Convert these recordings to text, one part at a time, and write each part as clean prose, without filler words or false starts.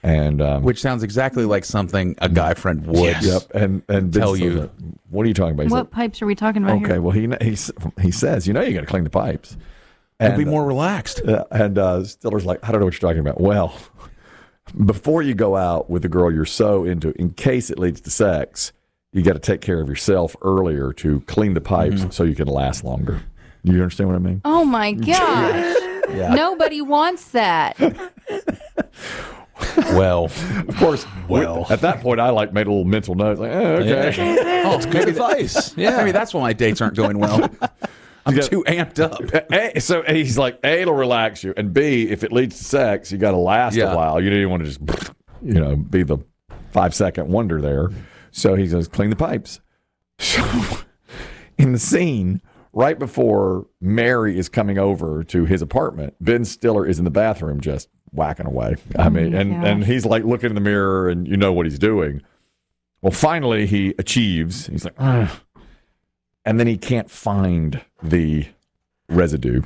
And which sounds exactly like something a guy friend would. Yep, and tell you. What are you talking about? He's What pipes are we talking about okay, here? well, he says, you got to clean the pipes. And be more relaxed. And Stiller's like, I don't know what you're talking about. Well, before you go out with the girl you're so into, in case it leads to sex, you got to take care of yourself earlier to clean the pipes so you can last longer. Do you understand what I mean? Oh my gosh. Yeah. Nobody wants that. Well, of course. At that point, I made a little mental note, like, okay. Oh, it's good advice. Yeah, maybe that's why my dates aren't going well. I'm too amped up. So he's like, A, it'll relax you, and B, if it leads to sex, you got to last a while. You don't want to just, be the 5-second wonder there. So he says, clean the pipes. So in the scene, right before Mary is coming over to his apartment, Ben Stiller is in the bathroom just whacking away. I mean, and he's like looking in the mirror, and you know what he's doing. Well, finally he achieves. He's like, ugh. And then he can't find the residue.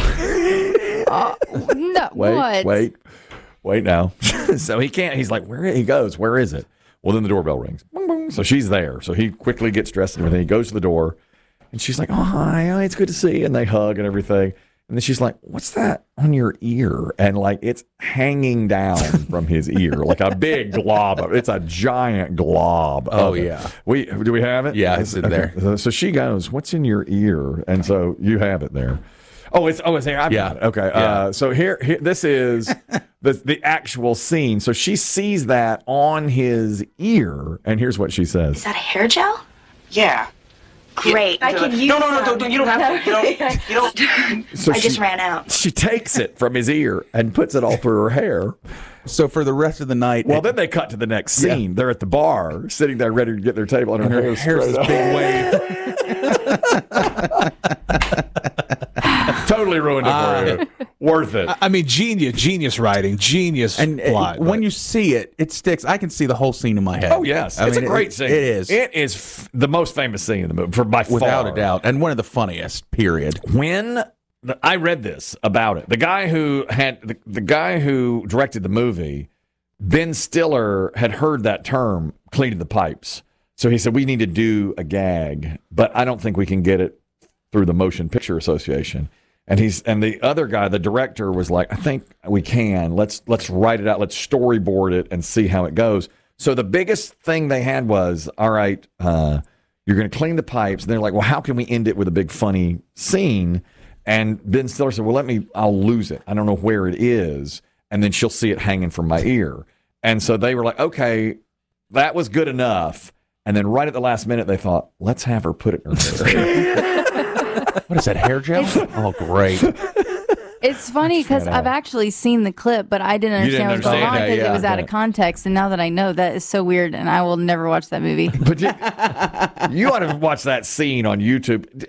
No, wait now. So he can't. He's like, where? He goes, where is it? Well, then the doorbell rings. Boom, boom. So she's there. So he quickly gets dressed and everything. He goes to the door, and she's like, oh, hi, it's good to see you. And they hug and everything. And then she's like, what's that on your ear? And it's hanging down from his ear, like a big glob. It's a giant glob. Oh, yeah. Do we have it? Yeah, it's in there. So she goes, what's in your ear? And so you have it there. It's here. I've got it. Okay. Yeah. So here, this is the actual scene. So she sees that on his ear, and here's what she says. Is that a hair gel? Yeah. Great. I can use No, you don't have to. You don't. So I just ran out. She takes it from his ear and puts it all through her hair. So for the rest of the night, well, then they cut to the next scene. Yeah. They're at the bar, sitting there ready to get their table, and her hair's this big wave. Totally ruined it for you. Worth it. I mean, genius writing, genius plot. When you see it, it sticks. I can see the whole scene in my head. Oh, yes. It's a great scene. It is. It is the most famous scene in the movie, by far. Without a doubt. And one of the funniest, period. When I read this about it, the guy who directed the movie, Ben Stiller, had heard that term, cleaning the pipes. So he said, we need to do a gag, but I don't think we can get it through the Motion Picture Association. And the other guy, the director, was like, I think we can. Let's write it out. Let's storyboard it and see how it goes. So the biggest thing they had was, all right, you're going to clean the pipes. And they're like, well, how can we end it with a big funny scene? And Ben Stiller said, well, I'll lose it. I don't know where it is. And then she'll see it hanging from my ear. And so they were like, okay, that was good enough. And then right at the last minute, they thought, let's have her put it in her hair. What is that, hair gel? Oh, great. It's funny because I've actually seen the clip, but I didn't understand what was going on because it was out of context. And now that I know, that is so weird, and I will never watch that movie. But you ought to watch that scene on YouTube.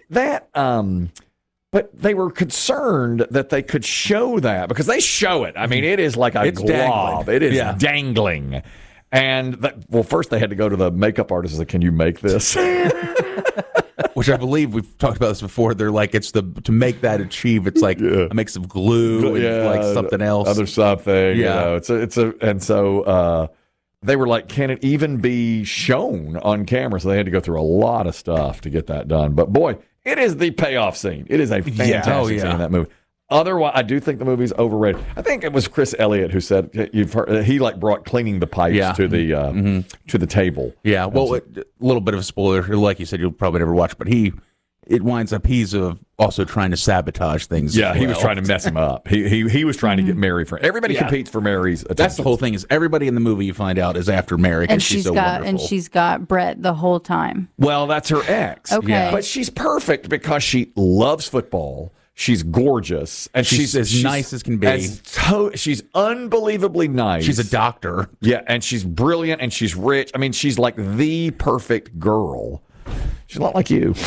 But they were concerned that they could show that because they show it. I mean, it is like a glob. Dangling. It is dangling. And first they had to go to the makeup artist and say, can you make this? Which I believe we've talked about this before. They're like, it's to make that achieve. It's like a mix of glue and like something else, other something. Yeah, and so they were like, can it even be shown on camera? So they had to go through a lot of stuff to get that done. But boy, it is the payoff scene. It is a fantastic scene in that movie. Otherwise, I do think the movie's overrated. I think it was Chris Elliott who said you've heard he brought cleaning the pipes to the to the table. Yeah, well, a little bit of a spoiler. Like you said, you'll probably never watch, but it winds up he's also trying to sabotage things. Yeah, he was trying to mess him up. He was trying to get Mary for everybody competes for Mary's attention. That's the whole thing. Is everybody in the movie you find out is after Mary, and she's so wonderful. And she's got Brett the whole time. Well, that's her ex. Okay, but she's perfect because she loves football. She's gorgeous, and she's as nice as can be. She's unbelievably nice. She's a doctor. Yeah, and she's brilliant, and she's rich. I mean, she's like the perfect girl. She's a lot like you.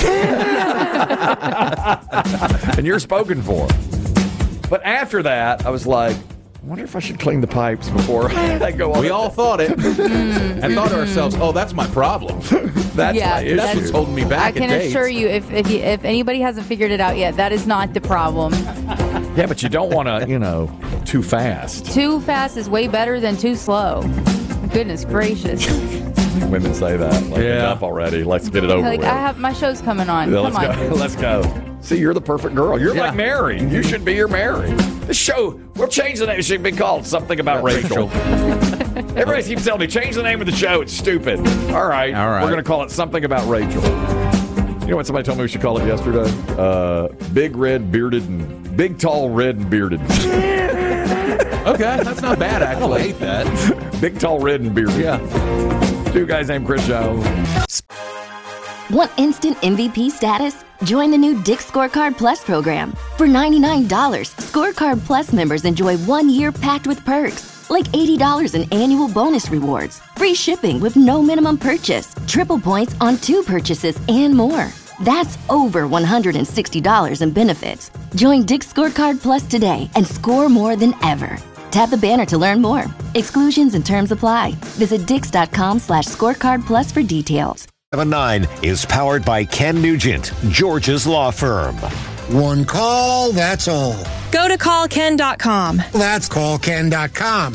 And you're spoken for. But after that, I was like, I wonder if I should clean the pipes before I go on. We all thought it. And thought to ourselves, oh, that's my problem. That's my issue. That's what's holding me back. I can assure you, if anybody hasn't figured it out yet, that is not the problem. Yeah, but you don't want to, too fast. Too fast is way better than too slow. Goodness gracious. Women say that. Enough already. Let's get it over with. My show's coming on. Come on. Let's go. See, you're the perfect girl. You're like Mary. You should be your Mary. This show, we'll change the name. It should be called Something About Rachel. Everybody keeps telling me, change the name of the show. It's stupid. All right. We're going to call it Something About Rachel. You know what somebody told me we should call it yesterday? Big, tall, red, and bearded. Okay, that's not bad, actually. I hate that. Big, tall, red, and bearded. Yeah. Two guys named Chris Jones. Want instant MVP status? Join the new Dick's Scorecard Plus program. For $99, Scorecard Plus members enjoy 1 year packed with perks, like $80 in annual bonus rewards, free shipping with no minimum purchase, triple points on 2 purchases, and more. That's over $160 in benefits. Join Dick's Scorecard Plus today and score more than ever. Tap the banner to learn more. Exclusions and terms apply. Visit dix.com/scorecard plus for details. 9 is powered by Ken Nugent, George's law firm. One call, that's all. Go to callken.com. That's callken.com.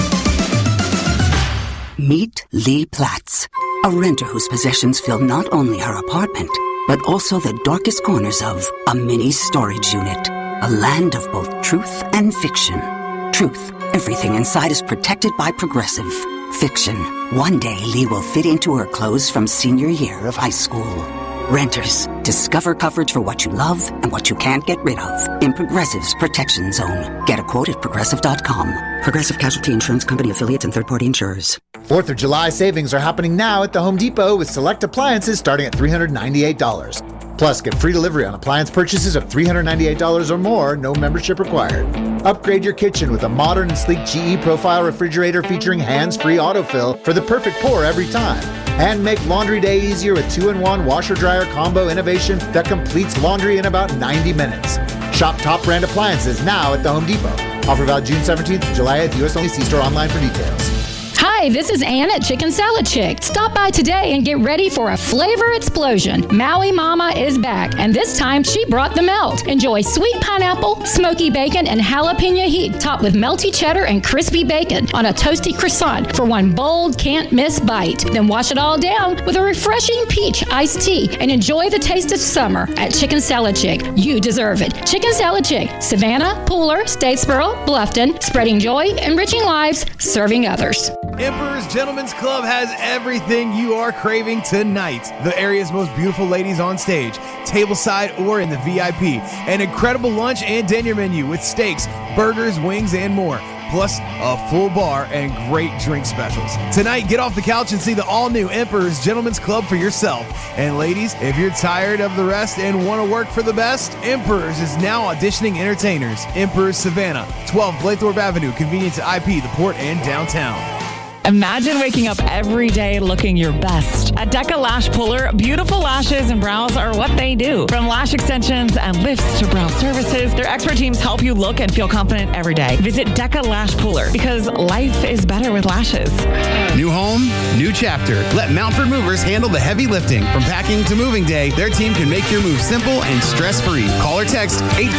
Meet Lee Platts, a renter whose possessions fill not only her apartment, but also the darkest corners of a mini storage unit. A land of both truth and fiction. Truth, everything inside is protected by Progressive. Fiction, one day Lee will fit into her clothes from senior year of high school. Renters, discover coverage for what you love and what you can't get rid of in Progressive's Protection Zone. Get a quote at Progressive.com. Progressive Casualty Insurance Company affiliates and third-party insurers. 4th of July savings are happening now at the Home Depot with select appliances starting at $398. Plus, get free delivery on appliance purchases of $398 or more, no membership required. Upgrade your kitchen with a modern and sleek GE Profile refrigerator featuring hands-free autofill for the perfect pour every time. And make laundry day easier with 2-in-1 washer-dryer combo innovation that completes laundry in about 90 minutes. Shop top brand appliances now at the Home Depot. Offer valid June 17th to July 8th. U.S. only. See store online for details. Hi, this is Ann at Chicken Salad Chick. Stop by today and get ready for a flavor explosion. Maui Mama is back, and this time she brought the melt. Enjoy sweet pineapple, smoky bacon, and jalapeno heat topped with melty cheddar and crispy bacon on a toasty croissant for one bold, can't-miss bite. Then wash it all down with a refreshing peach iced tea and enjoy the taste of summer at Chicken Salad Chick. You deserve it. Chicken Salad Chick, Savannah, Pooler, Statesboro, Bluffton, spreading joy, enriching lives, serving others. Emperor's Gentlemen's Club has everything you are craving tonight. The area's most beautiful ladies on stage, tableside or in the VIP. An incredible lunch and dinner menu with steaks, burgers, wings, and more. Plus a full bar and great drink specials. Tonight, get off the couch and see the all-new Emperor's Gentlemen's Club for yourself. And ladies, if you're tired of the rest and want to work for the best, Emperor's is now auditioning entertainers. Emperor's Savannah, 12 Blaythorpe Avenue, convenient to IP, the Port, and downtown. Imagine waking up every day looking your best. At Deca Lash Puller, beautiful lashes and brows are what they do. From lash extensions and lifts to brow services, their expert teams help you look and feel confident every day. Visit Deca Lash Puller because life is better with lashes. New home, new chapter. Let Mountford Movers handle the heavy lifting. From packing to moving day, their team can make your move simple and stress-free. Call or text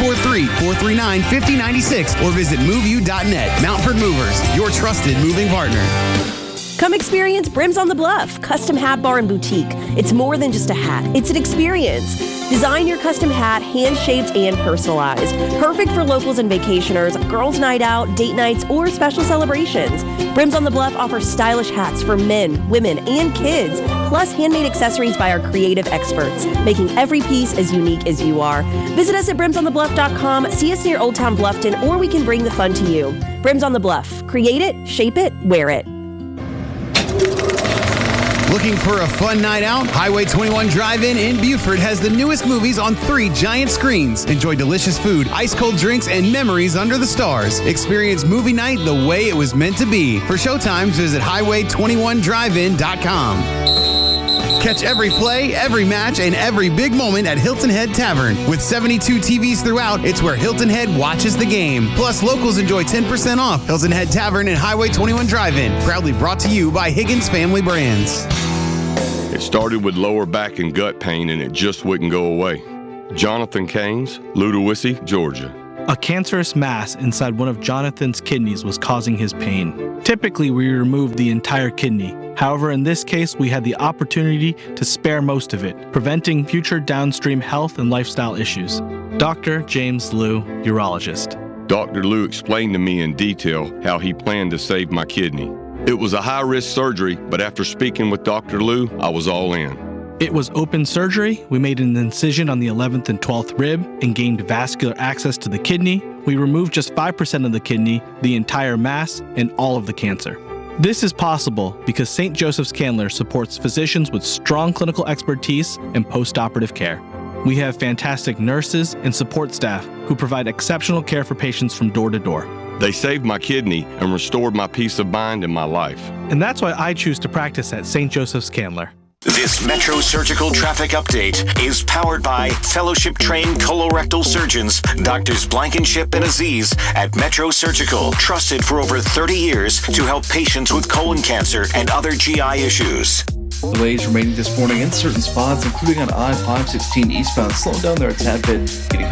843-439-5096 or visit MoveU.net. Mountford Movers, your trusted moving partner. Come experience Brims on the Bluff, custom hat bar and boutique. It's more than just a hat. It's an experience. Design your custom hat, hand-shaped and personalized. Perfect for locals and vacationers, girls' night out, date nights, or special celebrations. Brims on the Bluff offers stylish hats for men, women, and kids, plus handmade accessories by our creative experts, making every piece as unique as you are. Visit us at brimsonthebluff.com, see us near Old Town Bluffton, or we can bring the fun to you. Brims on the Bluff. Create it, shape it, wear it. Looking for a fun night out? Highway 21 Drive-In in Buford has the newest movies on 3 giant screens. Enjoy delicious food, ice-cold drinks, and memories under the stars. Experience movie night the way it was meant to be. For showtimes, visit highway21drivein.com. Catch every play, every match, and every big moment at Hilton Head Tavern. With 72 TVs throughout, it's where Hilton Head watches the game. Plus, locals enjoy 10% off. Hilton Head Tavern and Highway 21 Drive-In. Proudly brought to you by Higgins Family Brands. It started with lower back and gut pain, and it just wouldn't go away. Jonathan Keynes, Ludowici, Georgia. A cancerous mass inside one of Jonathan's kidneys was causing his pain. Typically, we remove the entire kidney. However, in this case, we had the opportunity to spare most of it, preventing future downstream health and lifestyle issues. Dr. James Liu, urologist. Dr. Liu explained to me in detail how he planned to save my kidney. It was a high-risk surgery, but after speaking with Dr. Liu, I was all in. It was open surgery. We made an incision on the 11th and 12th rib and gained vascular access to the kidney. We removed just 5% of the kidney, the entire mass, and all of the cancer. This is possible because St. Joseph's Candler supports physicians with strong clinical expertise and post-operative care. We have fantastic nurses and support staff who provide exceptional care for patients from door to door. They saved my kidney and restored my peace of mind and my life. And that's why I choose to practice at St. Joseph's Candler. This Metro Surgical Traffic Update is powered by fellowship-trained colorectal surgeons, Doctors Blankenship and Aziz at Metro Surgical, trusted for over 30 years to help patients with colon cancer and other GI issues. Delays remaining this morning in certain spots, including on I-516 eastbound. Slowing down there a tad bit. Getting